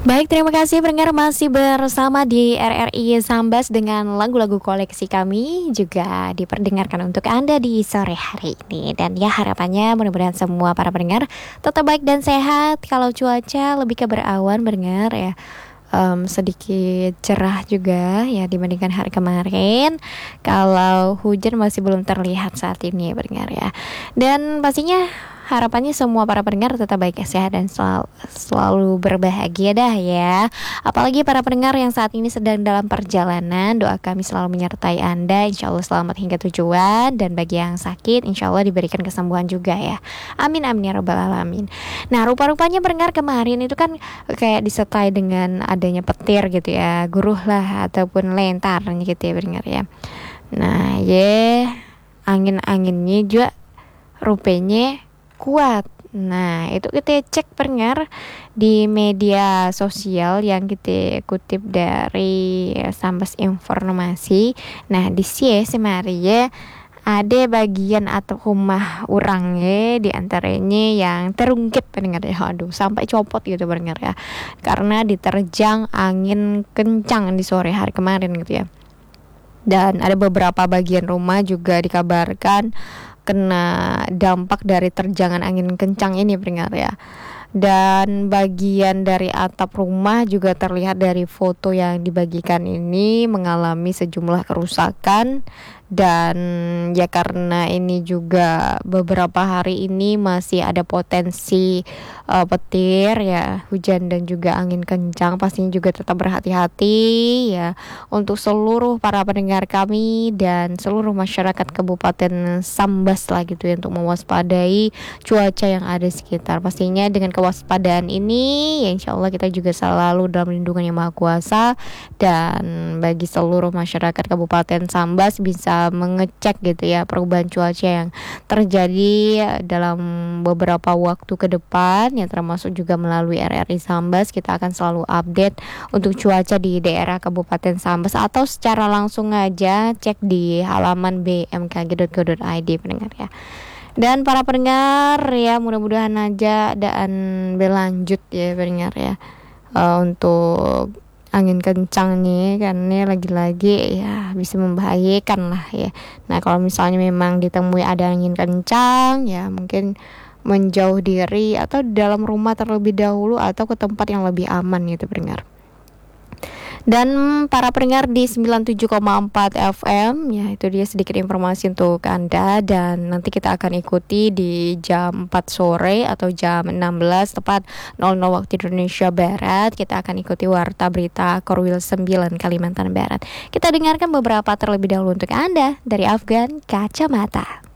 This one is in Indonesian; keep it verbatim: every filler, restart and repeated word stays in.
Baik, terima kasih pendengar masih bersama di R R I Sambas dengan lagu-lagu koleksi kami juga diperdengarkan untuk Anda di sore hari ini. Dan ya harapannya mudah-mudahan semua para pendengar tetap baik dan sehat. Kalau cuaca lebih ke berawan pendengar ya, em, sedikit cerah juga ya dibandingkan hari kemarin. Kalau hujan masih belum terlihat saat ini ya pendengar ya. Dan pastinya harapannya semua para pendengar tetap baik, sehat dan selalu, selalu berbahagia dah ya. Apalagi para pendengar yang saat ini sedang dalam perjalanan, doa kami selalu menyertai Anda. Insya Allah selamat hingga tujuan. Dan bagi yang sakit, insya Allah diberikan kesembuhan juga ya. Amin amin ya rabbal alamin. Nah, rupa-rupanya pendengar kemarin itu kan kayak disertai dengan adanya petir gitu ya, guruh lah ataupun lentar gitu ya pendengar ya. Nah, ye angin-anginnya juga rupanya kuat. Nah, itu kita cek pendengar di media sosial yang kita kutip dari Sambas Informasi. Nah, di sini semari ada bagian atau rumah orangnya di antaranya yang terungkit pendengar ya. Aduh, sampai copot gitu pendengar ya. Karena diterjang angin kencang di sore hari kemarin gitu ya. Dan ada beberapa bagian rumah juga dikabarkan kena dampak dari terjangan angin kencang ini pendengar ya. Dan bagian dari atap rumah juga terlihat dari foto yang dibagikan ini mengalami sejumlah kerusakan. Dan ya karena ini juga beberapa hari ini masih ada potensi uh, petir ya, hujan dan juga angin kencang, pastinya juga tetap berhati-hati ya untuk seluruh para pendengar kami dan seluruh masyarakat Kabupaten Sambas lah gitu ya, untuk mewaspadai cuaca yang ada di sekitar. Pastinya dengan kewaspadaan ini ya insya Allah kita juga selalu dalam lindungan Yang Maha Kuasa. Dan bagi seluruh masyarakat Kabupaten Sambas bisa mengecek gitu ya perubahan cuaca yang terjadi dalam beberapa waktu ke depan ya, termasuk juga melalui R R I Sambas. Kita akan selalu update untuk cuaca di daerah Kabupaten Sambas atau secara langsung aja cek di halaman b m k g dot go dot i d pendengar ya. Dan para pendengar ya, mudah-mudahan aja dan berlanjut ya pendengar ya, uh, untuk angin kencang nih, karena lagi-lagi ya bisa membahayakan lah ya. Nah, kalau misalnya memang ditemui ada angin kencang ya mungkin menjauh diri atau di dalam rumah terlebih dahulu atau ke tempat yang lebih aman gitu pendengar. Dan para pendengar di sembilan puluh tujuh koma empat F M ya, itu dia sedikit informasi untuk Anda. Dan nanti kita akan ikuti di jam empat sore atau jam enam belas tepat nol nol waktu Indonesia Barat. Kita akan ikuti Warta Berita Korwil sembilan Kalimantan Barat. Kita dengarkan beberapa terlebih dahulu untuk Anda dari Afgan Kacamata.